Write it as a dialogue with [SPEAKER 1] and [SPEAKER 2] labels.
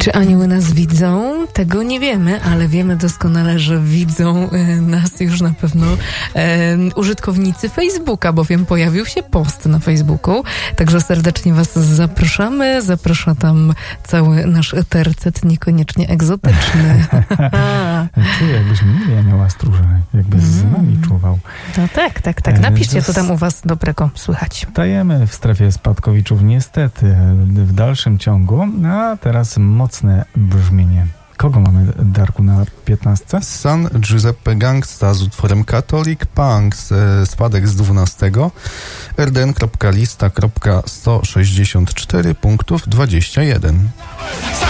[SPEAKER 1] Czy anioły nas widzą? Tego nie wiemy, ale wiemy doskonale, że widzą nas już na pewno użytkownicy Facebooka, bowiem pojawił się post na Facebooku, także serdecznie was zapraszamy. Zaprasza tam cały nasz tercet, niekoniecznie egzotyczny.
[SPEAKER 2] Czuję, jakbyś mieli anioła stróża, jakby z nami czuwał.
[SPEAKER 1] No tak. Napiszcie, co tam u was dobrego słychać.
[SPEAKER 2] Dajemy w strefie spadkowiczów niestety w dalszym ciągu, a teraz mocne brzmienie. Kogo mamy, Darku, na 15?
[SPEAKER 3] San Giuseppe Gangsta z utworem Catholic Punk, spadek z 12, rdn.lista.164 punktów 21.